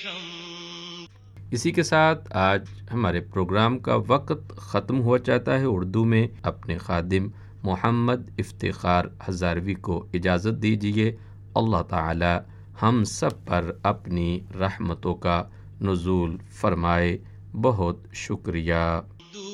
इसी के साथ आज हमारे प्रोग्राम का वक्त ख़त्म हुआ चाहता है। उर्दू में अपने खादिम मोहम्मद इफ्तिखार हज़ारवी को इजाज़त दीजिए। अल्लाह ताला हम सब पर अपनी रहमतों का नुज़ूल फरमाए। बहुत शुक्रिया।